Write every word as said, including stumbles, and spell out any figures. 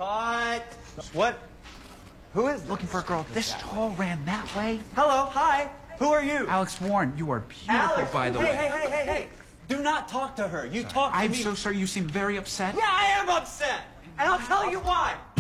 Cut. What? Who is this? Looking for a girl this tall ran that way? Hello, hi. Who are you? Alex Warren, you are beautiful, Alex, by the hey, way. Hey, hey, hey, hey. Do not talk to her. You talk to I'm me. so sorry. You seem very upset. Yeah, I am upset. And I'll tell you why.